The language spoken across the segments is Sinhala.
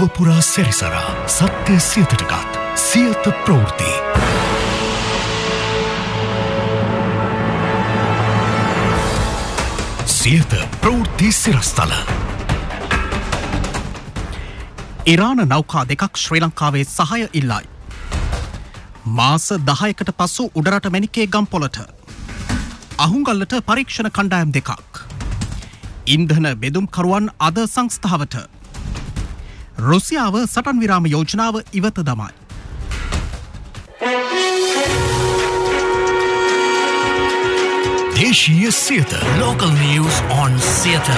ලොවපුරා සැරිසරා සත්‍ය සියතටගත් සියත ප්‍රවෘත්ති. සියත ප්‍රවෘත්ති සිරස්තල. ඉරාන නෞකා දෙකක් ශ්‍රී ලංකාවේ සහාය ඉල්ලයි. මාස 10කට පසු උඩරට මැණිකේ ගම්පොළට අහුංගල්ලට පරීක්ෂණ කණ්ඩායම් දෙකක්. ඉන්ධන බෙදුම්කරුවන් අද සංස්ථාවට. රුසියාව සටන් විරාම යෝජනාව ඉවත දමයි. දේශීය Siyatha local news on Siyatha.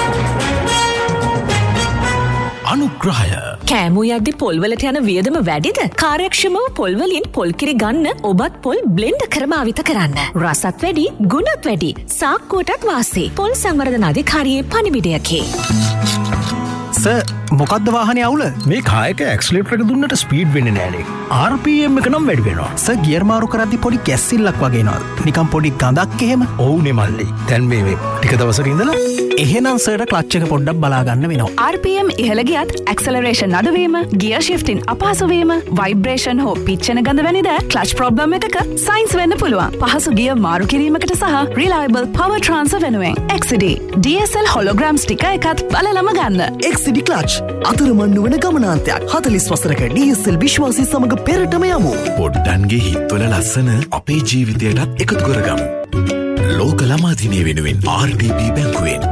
අනුග්‍රහය. කෑමු යද්දි පොල්වලට යන වියදම වැඩිද? කාර්යක්ෂමව පොල්වලින් පොල්කිරි ගන්න ඔබත් පොල් බ්ලෙන්ඩ් කර භාවිත කරන්න. රසත් වැඩි, ගුණත් වැඩි. සාක්කුවටත් වාසි. පොල් සංවර්ධන අධිකාරියේ පණිවිඩයකි. මොකක්ද වාහනේ අවුල? මේ කායක ඇක්සිලරේටර් එක දුන්නට ස්පීඩ් වෙන්නේ නෑනේ. RPM එක නම් වැඩි වෙනවා. ගියර් මාරු කරද්දි පොඩි කැස්සිල්ලක් වගේ එනවා. නිකන් පොඩි ගඳක් එහෙම. ඔව්නේ මල්ලි. දැන් මේ ටික දවසක ඉඳලා එහෙනම් සර්ට ක්ලච් එක පොඩ්ඩක් බලා ගන්න වෙනවා. RPM ඉහළ ගියත් ඇක්සලරේෂන් අඩු වීම, ගියර් ෂිෆ්ටින් අපහසු වීම, වයිබ්‍රේෂන් හෝ පිච් වෙන ගඳ වැනි දෑ ක්ලච් ප්‍රොබ්ලම් එකක සයින්ස් වෙන්න පුළුවන්. පහසු ගියර් මාරු කිරීමකට සහ රිලයබල් පවර් ට්‍රාන්ස්ෆර් වෙනුවෙන් XCD DSL හොලෝග්‍රෑම් ස්ටිකර් එකත් බලලම ගන්න. XCD ක්ලච් අතරමං වන ගමනාන්තයක්. 40 වසරක DSL විශ්වාසී සමග පෙරටම යමු. පොඩ්ඩන්ගේ හිත්වල ලස්සන අපේ ජීවිතයටත් එකතු කරගමු. ලෝක ළමා දිනය වෙනුවෙන් RDB බැංකුවෙන්.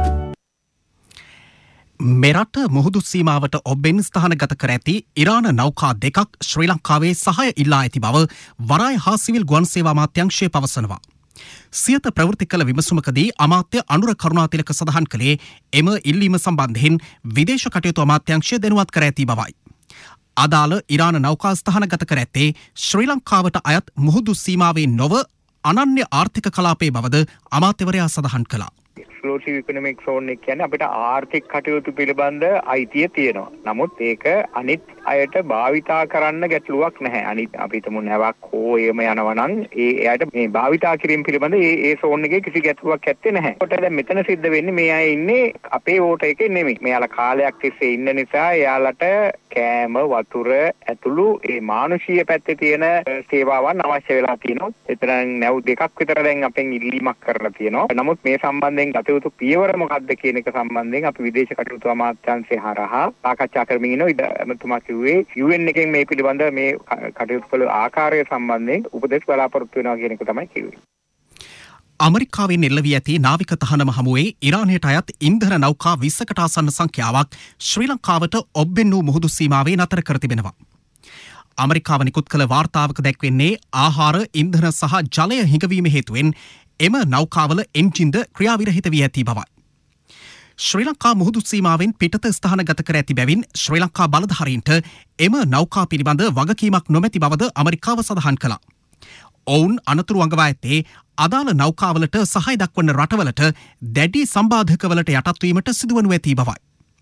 මෙරට මුහුදු සීමාවට ඔබෙන් ස්ථානගත කර ඇති ඉරාන නෞකා දෙකක් ශ්‍රී ලංකාවේ සහාය ඉල්ලා ඇති බව වරාය හා සිවිල් ගුවන් සේවා අමාත්‍යාංශය පවසනවා. සියත ප්‍රවෘත්ති කළ විමසුමකදී අමාත්‍ය අනුර කරුණාතිලක සඳහන් කළේ එම ඉල්ලීම සම්බන්ධයෙන් විදේශ කටයුතු අමාත්‍යාංශය දැනුවත් කර ඇති බවයි. අදාළ ඉරාන නෞකා ස්ථානගත කර ඇත්තේ ශ්‍රී ලංකාවට අයත් මුහුදු සීමාවේ නොව අනන්‍ය ආර්ථික කලාපයේ බවද අමාත්‍යවරයා සඳහන් කළා. එක්ස්ක්ලූසිව් ඉකොනොමික් සෝන් එක කියන්නේ අපිට ආර්ථික කටයුතු පිළිබඳ අයිතිය තියෙනවා. නමුත් ඒක අනිත් අයට භාවිතා කරන්න ගැටලුවක් නැහැ. අනිත් අපි හිතමු නැවක් හෝ එහෙම යනවා නම් ඒ එයාට මේ භාවිතා කිරීම පිළිබඳ ඒ සෝන් එකේ කිසි ගැටලුවක් ඇත්තේ නැහැ. ඒකට දැන් මෙතන සිද්ධ වෙන්නේ මේ අය ඉන්නේ අපේ ඕට එකේ නෙමෙයි. මෙයාලා කාලයක් තිස්සේ ඉන්න නිසා එයාලට කෑම වතුර ඇතුළු ඒ මානුෂීය පැත්තේ තියෙන සේවාවන් අවශ්‍ය වෙලා තියෙනවා. එතන නැව් දෙකක් විතර දැන් අපෙන් ඉල්ලීමක් කරලා තියෙනවා. නමුත් මේ සම්බන්ධයෙන් ගතයුතු පියවර මොකක්ද කියන එක සම්බන්ධයෙන් අපි විදේශ කටයුතු අමාත්‍යාංශය හරහා සාකච්ඡා කරමින් ඉනවා. එතුමා කිව්වේ UN එකෙන් මේ පිළිබඳ මේ කටයුතු කළ ආකාරය සම්බන්ධයෙන් උපදෙස් බලාපොරොත්තු වෙනවා කියන එක තමයි කිව්වේ. අමරිකාවෙන් එල්ල වී ඇති නාවික තහනම හමුවේ ඉරානයට අයත් ඉන්ධන නෞකා 20කට ආසන්න සංඛ්‍යාවක් ශ්‍රී ලංකාවට ඔබ්බෙන් වූ මුහුදු සීමාවේ නතර කර තිබෙනවා. අමරිකාව නිකුත් කළ වාර්තාවක දැක්වෙන්නේ ආහාර, ඉන්ධන සහ ජලය හිඟවීම හේතුවෙන් එම නෞකාවල එන්ජින්ද ක්‍රියාවිරහිත වී ඇති බවයි. ශ්‍රී ලංකා මුහුදු සීමාවෙන් පිටත ස්ථානගත කර ඇති බැවින් ශ්‍රී ලංකා බලධාරීන්ට එම නෞකා පිළිබඳ වගකීමක් නොමැති බවද අමරිකාව සඳහන් කළා. ඔවුන් අනතුරු අඟවා ඇත්තේ අදාළ නෞකාවලට සහාය දක්වන රටවලට දැඩි සම්බාධකවලට යටත්වීමට සිදුවනු ඇති බවයි.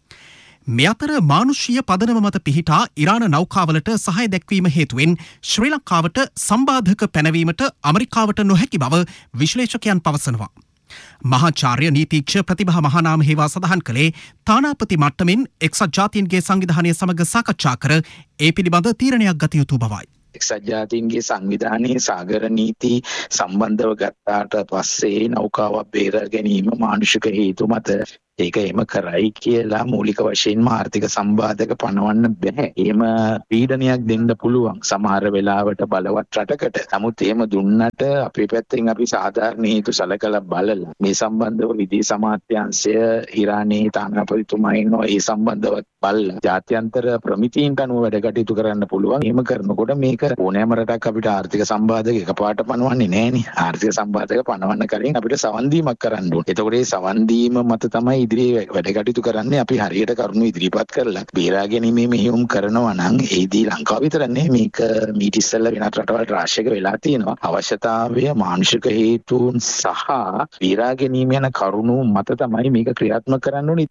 මේ අතර මානුෂීය පදනම මත පිහිටා ඉරාන නෞකාවලට සහාය දැක්වීම හේතුවෙන් ශ්‍රී ලංකාවට සම්බාධක පැනවීමට අමරිකාවට නොහැකි බව විශ්ලේෂකයන් පවසනවා. මහාචාර්ය නීතිඥ ප්‍රතිභා මහානාම හේවා සඳහන් කළේ තානාපති මට්ටමින් එක්සත් ජාතීන්ගේ සංවිධානය සමග සාකච්ඡා කර ඒ පිළිබඳ තීරණයක් ගත යුතු බවයි. එක්සත් ජාතීන්ගේ සංවිධානයේ සාගර නීති සම්බන්ධව ගත්තාට පස්සේ නෞකාවක් බේර ගැනීම මානුෂික හේතු මත ඒක එහෙම කරයි කියලා මූලික වශයෙන්ම ආර්ථික සම්බාධක පනවන්න බෑ. එහෙම පීඩනයක් දෙන්න පුළුවන් සමහර වෙලාවට බලවත් රටකට. නමුත් එහෙම දුන්නට අපේ පැත්තෙන් අපි සාධාරණ හේතු සලකලා බලලා මේ සම්බන්ධව විදේශ අමාත්‍යාංශය ඉරානයේ තානාපතිතුමා ඉන්නවා. ඒ සම්බන්ධව බලලා ජාත්‍යන්තර ප්‍රමිතීන්ට අනුව වැඩ කටයුතු කරන්න පුළුවන්. එහෙම කරනකොට මේක ඕනෑම රටක් අපිට ආර්ථික සම්බාධක එකපාරට පනවන්නේ නෑනේ. ආර්ථික සම්බාධක පනවන්න කලින් අපිට සවන් දීමක් කරන්න ඕනේ. එතකොට ඒ සවන් දීම මත තමයි ඉදිරියේ වැඩ කටයුතු කරන්නේ. අපි හරියට කරුණු ඉදිරිපත් කරලා බේරා ගැනීමේ මෙහෙයුම් කරනවා නම් ඒදී ලංකාව විතරනේ මේක මීට ඉස්සෙල්ලා වෙනත් රටවල් රාශියක වෙලා තියෙනවා. අවශ්‍යතාවය මානුෂික හේතුන් සහ බේරා ගැනීම යන කරුණු මත තමයි මේක ක්‍රියාත්මක කරන්න ඕනේ.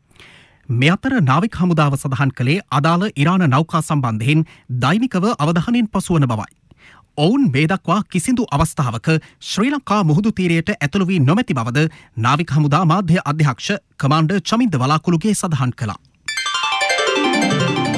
මේ අතර නාවික හමුදාව සඳහන් කළේ අදාළ ඉරාන නෞකා සම්බන්ධයෙන් දෛනිකව අවධානයෙන් පසුවන බවයි. ඔවුන් මේ දක්වා කිසිදු අවස්ථාවක ශ්‍රී ලංකා මුහුදු තීරයට ඇතුළු වී නොමැති බවද නාවික හමුදා මාධ්‍ය අධ්‍යක්ෂ කමාන්ඩර් චමින්ද වලාකුළුගේ සඳහන් කළා.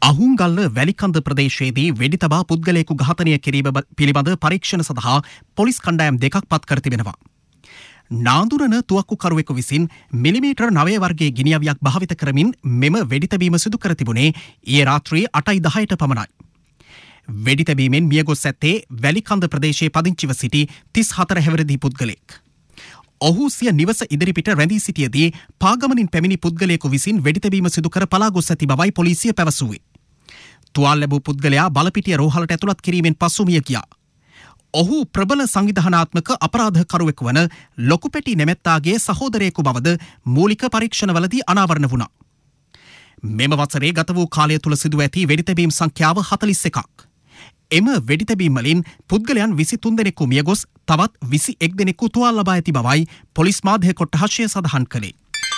අහුන්ගල්ල වැලිකන්ද ප්‍රදේශයේදී වෙඩි තබා පුද්ගලයෙකු ඝාතනය කිරීම පිළිබඳ පරීක්ෂණ සඳහා පොලිස් කණ්ඩායම් දෙකක් පත් කර තිබෙනවා. නාඳුරන තුවක්කුකරුවෙකු විසින් මිලිමීටර් 9 වර්ගයේ ගිනිඅවියක් භාවිත කරමින් මෙම වෙඩි තැබීම සිදු කර තිබුණේ ඊයේ රාත්‍රියේ 8:10ට පමණයි. වෙඩි තැබීමෙන් මියගොස් ඇත්තේ වැලිකන්ද ප්‍රදේශයේ පදිංචිව සිටි 34 හැවිරිදි පුද්ගලයෙක්. ඔහු සිය නිවස ඉදිරිපිට රැඳී සිටියදී පාගමනින් පැමිණි පුද්ගලයෙකු විසින් වෙඩි තැබීම සිදු කර පලා ගොස් ඇති බවයි පොලිසිය පැවසුවේ. තුවාල ලැබූ පුද්ගලයා බලපිටිය රෝහලට ඇතුළත් කිරීමෙන් පසු මිය ගියා. ඔහු ප්‍රබල සංවිධානාත්මක අපරාධකරුවෙකු වන ලොකුපැටි නැමැත්තාගේ සහෝදරයෙකු බවද මූලික පරීක්ෂණවලදී අනාවරණ වුණා. මෙම වසරේ ගත වූ කාලය තුල සිදුව ඇති වෙඩිතැබීම් සංඛ්‍යාව 41ක්. එම වෙඩිතැබීම් වලින් පුද්ගලයන් 23 දෙනෙකු මියගොස් තවත් 21 දෙනෙකු තුවාල ලබා ඇති බවයි පොලිස් මාධ්‍ය කොට්ටාශය සඳහන් කළේ.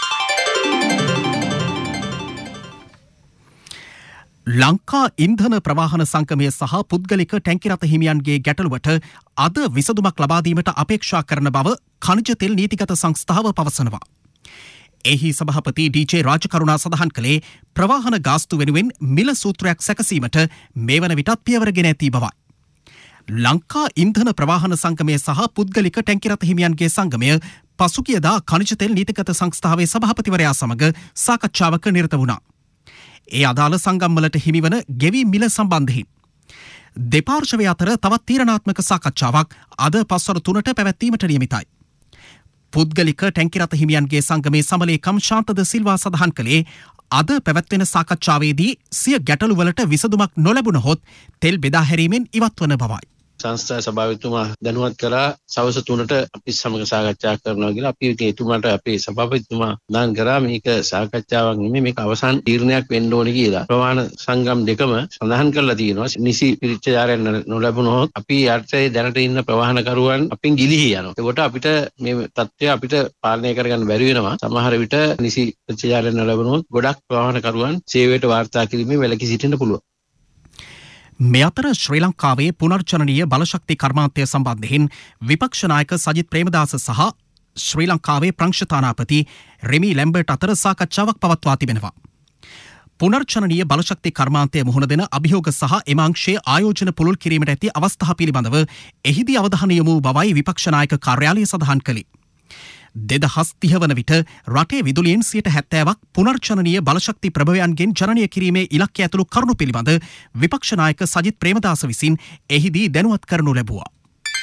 ලංකා ඉන්ධන ප්‍රවාහන සංගමය සහ පුද්ගලික ටැංකි රථ හිමියන්ගේ ගැටලුවට අද විසඳුමක් ලබා දීමට අපේක්ෂා කරන බව ඛනිජ තෙල් නීතිගත සංස්ථාව පවසනවා. එහි සභාපති ඩී.ජේ. රාජකරුණා සඳහන් කළේ ප්‍රවාහන ගාස්තු වෙනුවෙන් මිල සූත්‍රයක් සැකසීමට මේ වන විටත් පියවරගෙන ඇති බවයි. ලංකා ඉන්ධන ප්‍රවාහන සංගමය සහ පුද්ගලික ටැංකි රථ හිමියන්ගේ සංගමය පසුගියදා ඛනිජ තෙල් නීතිගත සංස්ථාවේ සභාපතිවරයා සමග සාකච්ඡාවක නිරත වුණා. ඒ අදාළ සංගම්වලට හිමිවන ගෙවී මිල සම්බන්ධයෙන් දෙපාර්ශවය අතර තවත් තීරණාත්මක සාකච්ඡාවක් අද පස්වරු 3ට පැවැත්වීමට නියමිතයි. පුද්ගලික ටැංකි රථ හිමියන්ගේ සංගමේ සමලේකම් ශාන්තද සිල්වා සඳහන් කළේ අද පැවැත්වෙන සාකච්ඡාවේදී සිය ගැටලුවලට විසඳුමක් නොලැබුණහොත් තෙල් බෙදා හැරීමෙන් ඉවත් වන බවයි. සංස්ථා සභාපතිතුමා දැනුවත් කරා සවස් 3ට අපි සමග සාකච්ඡා කරනවා කියලා. අපි එතුමාට අපේ සභාපතිතුමා දාන් කරා මේක සාකච්ඡාවක් නෙමෙයි මේක අවසන් තීරණයක් වෙන්න ඕනේ කියලා. ප්‍රවාහන සංගම් දෙකම සඳහන් කරලා තියෙනවා. නිසි පිරිච්ඡාරයක් නොලැබුණොත් අපි යටතේ දැනට ඉන්න ප්‍රවාහනකරුවන් අපෙන් ගිලිහි යනවා. ඒකට අපිට මේ තත්ත්වය අපිට පාලනය කරගන්න බැරි වෙනවා. සමහර විට නිසි පිරිච්ඡාරයක් නොලැබුණොත් ගොඩක් ප්‍රවාහනකරුවන් සේවයට වාර්තා කිරීමේ වැළකී සිටින්න පුළුවන්. මේ අතර ශ්‍රී ලංකාවේ පුනර්ජනනීය බලශක්ති කර්මාන්තය සම්බන්ධයෙන් විපක්ෂ නායක සජිත් ප්‍රේමදාස සහ ශ්‍රී ලංකාවේ ප්‍රංශතානාපති රෙමි ලැම්බර්ට් අතර සාකච්ඡාවක් පවත්වා තිබෙනවා. පුනර්ජනනීය බලශක්ති කර්මාන්තය මුහුණ දෙන අභියෝග සහ එම අංශයේ ආයෝජන පුළුල් කිරීමට ඇති අවස්ථා පිළිබඳව එහිදී අවධානය යොමු බවයි විපක්ෂ නායක කාර්යාලය සඳහන් කළේ. 2030 වන විට රටේ විදුලියෙන් 70%ක් පුනර්ජනනීය බලශක්ති ප්‍රභවයන්ගෙන් ජනනය කිරීමේ ඉලක්කය ඇතුළු කරුණු පිළිබඳ විපක්ෂ නායක සජිත් ප්‍රේමදාස විසින් එහිදී දැනුවත් කරනු ලැබුවා.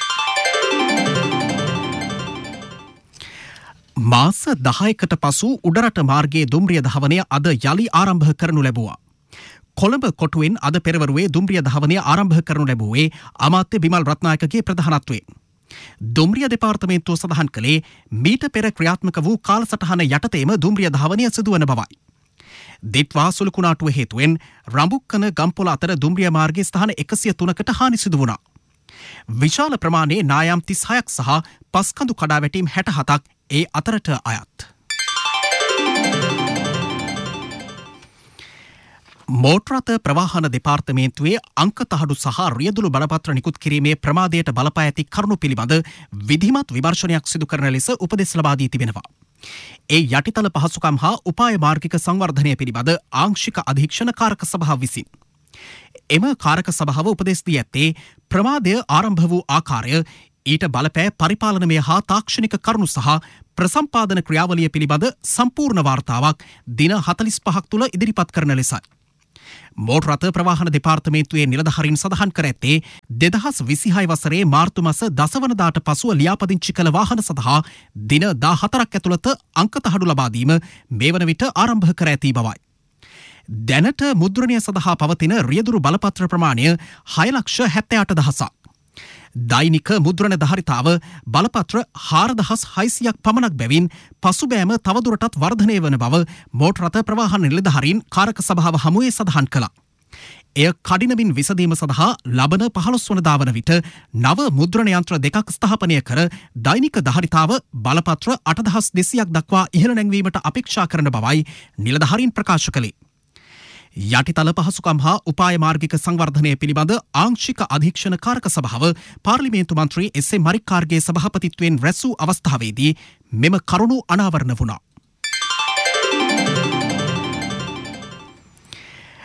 මාස 10කට පසු උඩරට මාර්ගයේ දුම්රිය ධාවනය අද යලි ආරම්භ කරනු ලැබුවා. කොළඹ කොටුවෙන් අද පෙරවරුවේ දුම්රිය ධාවනය ආරම්භ කරනු ලැබුවේ අමාත්‍ය බිමල් රත්නායකගේ ප්‍රධානත්වයෙන්. දුම්රිය දෙපාර්තමේන්තුව සඳහන් කළේ මීට පෙර ක්‍රියාත්මක වූ කාලසටහන යටතේම දුම්රිය ධාවනය සිදුවන බවයි. දිට්වා සුළුකුණාටුව හේතුවෙන් රඹුක්කන ගම්පොළ අතර දුම්රිය මාර්ගයේ ස්ථාන 103කට හානි සිදු වුණා. විශාල ප්‍රමාණයේ නායම් 36ක් සහ පස්කඳු කඩාවැටීම් 67ක් ඒ අතරට අයත්. මෝටරත ප්‍රවාහන දෙපාර්තමේන්තුවේ අංක තහඩු සහ රියදුළු බලපත්‍ර නිකුත් කිරීමේ ප්‍රමාදයට බලපා ඇති කරුණු පිළිබඳ විධිමත් විමර්ශනයක් සිදු කරන ලෙස උපදෙස් ලබා දී තිබෙනවා. ඒ යටිතල පහසුකම් හා උපාය මාර්ගික සංවර්ධනය පිළිබඳ ආංශික අධීක්ෂණ කාරක සභාව විසින්. එම කාරක සභාව උපදෙස් දී ඇත්තේ ප්‍රමාදය ආරම්භ වූ ආකාරය ඊට බලපෑ පරිපාලනමය හා තාක්ෂණික කරුණු සහ ප්‍රසම්පාදන ක්‍රියාවලිය පිළිබඳ සම්පූර්ණ වාර්තාවක් දින 45ක් තුළ ඉදිරිපත් කරන ලෙසයි. මෝටරත ප්‍රවාහන දෙපාර්තමේන්තුවේ නිලධාරීන් සඳහන් කර ඇත්තේ 2026 වසරේ මාර්තු මාස 10 වනදාට පසුව ලියාපදිංචි කළ වාහන සඳහා දින 14ක් ඇතුළත අංක තහඩු ලබා දීම මේ වන විට ආරම්භ කර ඇති බවයි. දැනට මුද්‍රණය සඳහා පවතින රියදුරු බලපත්‍ර ප්‍රමාණය 6,78,000ක්. දෛනික මුද්‍රණ ධාරිතාව බලපත්‍ර 4,600ක් පමණක් බැවින් පසුබෑම තවදුරටත් වර්ධනය වන බව මෝටරත ප්‍රවාහන නිලධාරීන් කාරක සභාව හමුවේ සඳහන් කළා. එය කඩිනමින් විසඳීම සඳහා ලබන 15 වනදා වන විට නව මුද්‍රණ යන්ත්‍ර දෙකක් ස්ථාපනය කර දෛනික ධාරිතාව බලපත්‍ර 8,200ක් දක්වා ඉහළ නැංවීමට අපේක්ෂා කරන බවයි නිලධාරීන් ප්‍රකාශ කළේ. යටිතල පහසුකම් හා උපාය මාර්ගික සංවර්ධනය පිළිබඳ ආංශික අධීක්ෂණ කාරක සභාව පාර්ලිමේන්තු මන්ත්‍රී එස්.එම්. මරික්කාර්ගේ සභාපතිත්වයෙන් රැස් වූ අවස්ථාවේදී මෙම කරුණු අනාවරණ වුණා.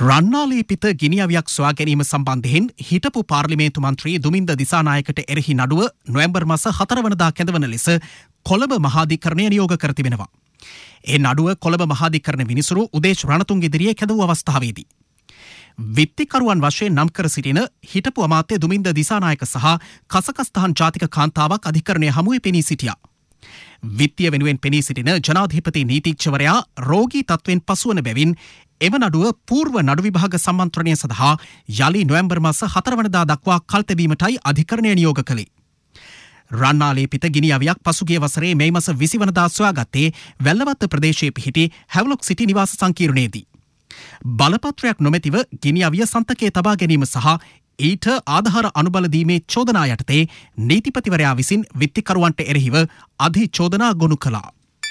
රන්නාලේපිත ගිනිඅවියක් සොයා ගැනීම සම්බන්ධයෙන් හිටපු පාර්ලිමේන්තු මන්ත්‍රී දුමින්ද දිසානායකට එරෙහි නඩුව නොවැම්බර් මාස 4 වනදා කැඳවන ලෙස කොළඹ මහාධිකරණය නියෝග කර තිබෙනවා. ඒ නඩුව කොළඹ මහාධිකරණ විනිසුරු උදේශ් රණතුංග ඉදිරියේ කැඳවූ අවස්ථාවේදී විත්තිකරුවන් වශයෙන් නම් කර සිටින හිටපු අමාත්‍ය දුමින්ද දිසානායක සහ කසකස්තහන් ජාතික කාන්තාවක් අධිකරණය හමුවේ පෙනී සිටියා. විත්තිය වෙනුවෙන් පෙනී සිටින ජනාධිපති නීතිඥවරයා රෝගී තත්ත්වෙන් පසුවන බැවින් එම නඩුව පූර්ව නඩු විභාග සම්මන්ත්‍රණය සඳහා යලි නොවැම්බර් මාස 4 වනදා දක්වා කල් තැබීමටයි අධිකරණය නියෝග කළේ. රන්නාලේපිත ගිනිඅවියක් පසුගිය වසරේ මේ මාස 20 වනදා සොයාගත්තේ වැල්ලවත්ත ප්‍රදේශයේ පිහිටි හැව්ලොක් සිටි නිවාස සංකීර්ණයේදී. බලපත්‍රයක් නොමැතිව ගිනිඅවිය සන්තකයේ තබා ගැනීම සහ ඊට ආධාර අනුබල දීමේ චෝදනා යටතේ නීතිපතිවරයා විසින් විත්තිකරුවන්ට එරෙහිව අධිචෝදනා ගොනු කළා.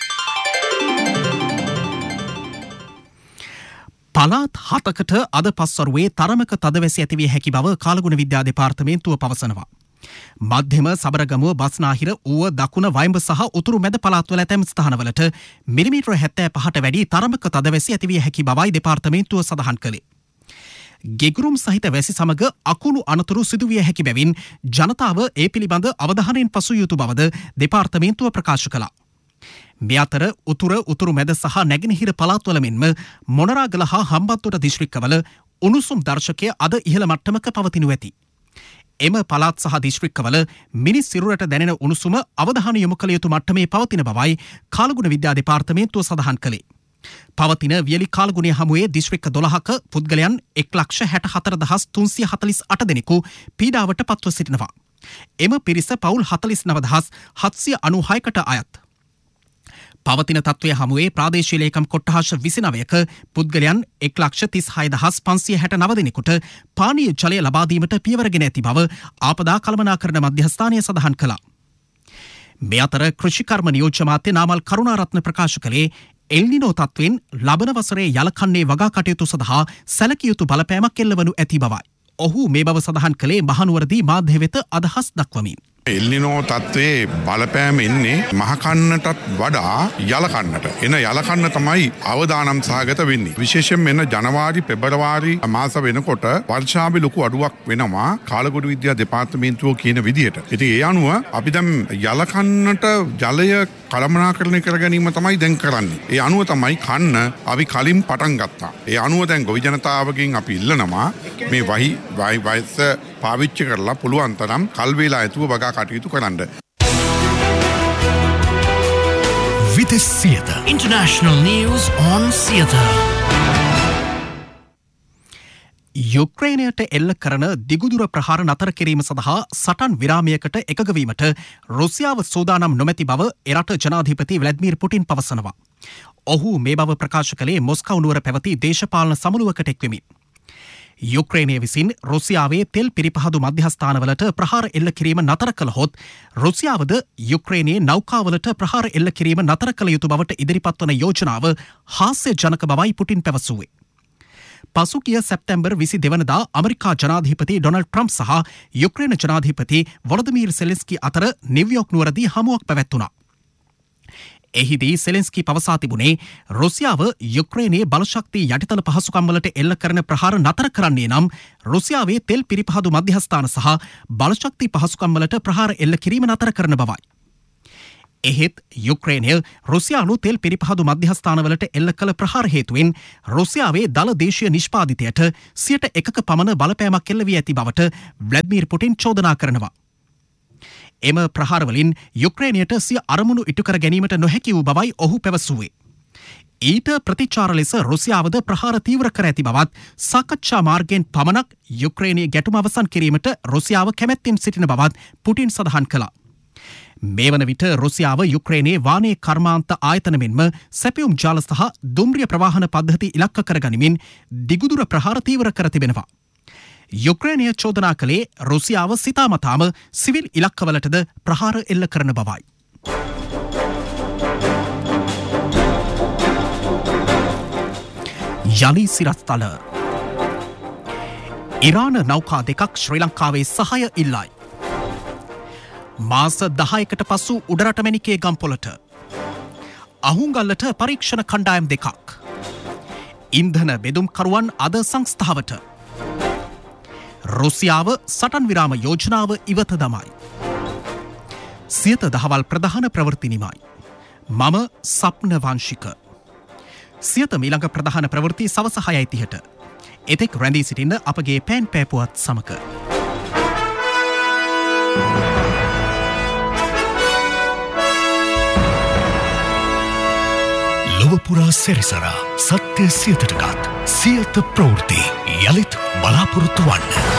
පළාත් 7කට අද පස්වරුවේ තරමක තදවැසි ඇතිවිය හැකි බව කාලගුණ විද්‍යා දෙපාර්තමේන්තුව පවසනවා. මධ්‍යම සබරගමුව බස්නාහිර ඌව දකුණ වයඹ සහ උතුරු මැද පළාත්වල ඇතැම් ස්ථානවලට මිලිමීටර 75ට වැඩි තරමක තදවැසි ඇතිවිය හැකි බවයි දෙපාර්තමේන්තුව සඳහන් කළේ. ගෙගුරුම් සහිත වැසි සමග අකුණු අනතුරු සිදුවිය හැකි බැවින් ජනතාව ඒ පිළිබඳ අවධානයෙන් පසු යුතු බවද දෙපාර්තමේන්තුව ප්‍රකාශ කළා. මේ අතර උතුරු මැද සහ නැගෙනහිර පළාත්වල මෙන්ම මොනරාගල හා හම්බන්තොට දිස්ත්‍රික්කවල උණුසුම් දර්ශකය අද ඉහළ මට්ටමක පවතිනු ඇති. එම පළාත් සහ දිස්ත්‍රික්කවල මිනිස් සිරුරට දැනෙන උණුසුම අවධානය යොමු කළ යුතු මට්ටමේ පවතින බවයි කාලගුණ විද්‍යා දෙපාර්තමේන්තුව සඳහන් කළේ. පවතින වියලි කාලගුණය හමුවේ දිස්ත්‍රික්ක 12ක පුද්ගලයන් 1,64,348 දෙනෙකු පීඩාවට පත්ව සිටිනවා. එම පිරිස පවුල් 49,796කට අයත්. පවතින තත්ත්වය හමුවේ ප්‍රාදේශීය ලේකම් කොට්ටහස 29ක පුද්ගලයන් 1,36,569 දෙනෙකුට පානීය ජලය ලබා දීමට පියවරගෙන ඇති බව ආපදා කළමනාකරණ මධ්‍යස්ථානය සඳහන් කළා. මේ අතර කෘෂිකර්ම නියෝජ්‍ය මාත්‍ය නාමල් කරුණාරත්න ප්‍රකාශ කළේ එල්නිනෝ තත්ත්වෙන් ලබන වසරේ යලකන්නේ වගා කටයුතු සඳහා සැලකිය යුතු බලපෑමක් එල්ලවනු ඇති බවයි. ඔහු මේ බව සඳහන් කළේ මහනුවරදී මාධ්‍ය වෙත අදහස් දක්වමින්. එල්නිනෝ තත්ත්වයේ බලපෑම එන්නේ මහකන්නටත් වඩා යලකන්නට. එන යලකන්න තමයි අවදානම් සහගත වෙන්නේ. විශේෂයෙන් මෙන්න ජනවාරි පෙබරවාරි මාස වෙනකොට වර්ෂාවේ ලොකු අඩුවක් වෙනවා කාලගුණ විද්‍යා දෙපාර්තමේන්තුව කියන විදිහට. ඉතින් ඒ අනුව අපි දැන් යලකන්නට ජලය කළමනාකරණය කර ගැනීම තමයි දැන් කරන්නේ. ඒ අනුව තමයි කන්න අපි කලින් පටන් ගත්තා. ඒ අනුව දැන් ගොවි ජනතාවගෙන් අපි ඉල්ලනවා මේ වයස පාවිච්චි කරලා පුළුවන් තරම් කල් වේලා ඇතුව වගා කටයුතු කරන්න. Vites Theatre International News on Theatre. යුක්‍රේනයට එල්ල කරන දිගුදුර ප්‍රහාර නතර කිරීම සඳහා සටන් විරාමයකට එකගවීමට රුසියාව සූදානම් නොමැති බව එරට ජනාධිපති ව්ලාදිමිර් පුටින් පවසනවා. ඔහු මේ බව ප්‍රකාශ කළේ මොස්කව් නුවර පැවති දේශපාලන සමුළුවකට එක්වෙමින්. යුක්‍රේනය විසින් රුසියාවේ තෙල් පිරිපහදු මධ්‍යස්ථානවලට ප්‍රහාර එල්ල කිරීම නතර කළහොත් රුසියාවද යුක්‍රේනයේ නෞකාවලට ප්‍රහාර එල්ල කිරීම නතර කළ යුතු බවට ඉදිරිපත් වන යෝජනාව හාස්‍යජනක බවයි පුටින් පැවසුවේ. පසුගිය සැප්තැම්බර් 22 වනදා අමරිකා ජනාධිපති ඩොනල්ඩ් ට්‍රම්ප් සහ යුක්‍රේන ජනාධිපති වොලොදිමීර් සෙලෙන්ස්කී අතර නිව්යෝක් නුවරදී හමුවක් පැවැත්වුණා. එහිදී සෙලෙන්ස්කී පවසා තිබුණේ රුසියාව යුක්‍රේනයේ බලශක්ති යටිතල පහසුකම්වලට එල්ල කරන ප්‍රහාර නතර කරන්නේ නම් රුසියාවේ තෙල් පිරිපහදු මධ්‍යස්ථාන සහ බලශක්ති පහසුකම්වලට ප්‍රහාර එල්ල කිරීම නතර කරන බවයි. එහෙත් යුක්‍රේනය රුසියානු තෙල් පිරිපහදු මධ්‍යස්ථානවලට එල්ල කළ ප්‍රහාර හේතුවෙන් රුසියාවේ දළ දේශීය නිෂ්පාදිතයට 1%ක පමණ බලපෑමක් එල්ල වී ඇති බවට ව්ලාදිමිර් පුටින් චෝදනා කරනවා. එම ප්‍රහාරවලින් යුක්‍රේනයට සිය අරමුණු ඉටු කර ගැනීමට නොහැකි වූ බවයි ඔහු පැවසුවේ. ඊට ප්‍රතිචාර ලෙස රුසියාවද ප්‍රහාර තීව්‍ර කර ඇති බවත් සාකච්ඡා මාර්ගයෙන් පමණක් යුක්‍රේනයේ ගැටුම අවසන් කිරීමට රුසියාව කැමැත්තෙන් සිටින බවත් පුටින් සඳහන් කළා. මේ වන විට රුසියාව යුක්‍රේනයේ වානේ කර්මාන්ත ආයතන මෙන්ම සැපයුම් ජාල සහ දුම්රිය ප්‍රවාහන පද්ධති ඉලක්ක කර ගනිමින් දිගුදුර ප්‍රහාර තීව්‍ර කර තිබෙනවා. යුක්‍රේනය චෝදනා කළේ රුසියාව සිතාමතාම සිවිල් ඉලක්කවලටද ප්‍රහාර එල්ල කරන බවයි. යලි සිරස්තල ඉරාන නෞකා දෙකක් ශ්‍රී ලංකාවේ සහාය ඉල්ලයි. මාස 10කට පසු උඩරට මැණිකේ ගම්පොලට අහුංගල්ලට පරීක්ෂණ කණ්ඩායම් දෙකක්. ඉන්ධන බෙදුම්කරුවන් අද සංස්ථාවට. රුසියාව සටන් විරාම යෝජනාව ඉවත දමයි. සියත දහවල් ප්‍රධාන ප්‍රවෘත්තිනිමයි. මම සප්න වංශික. සියත මීළඟ ප්‍රධාන ප්‍රවෘත්ති සවස 6:30ට. එතෙක් රැඳී සිටින්න අපගේ පෑන් පෑපුවත් සමග. ලොවපුරා සැරිසරා සත්‍ය සියතටගත් සියත ප්‍රවෘත්ති යළිත් බලාපොරොත්තු වන්න.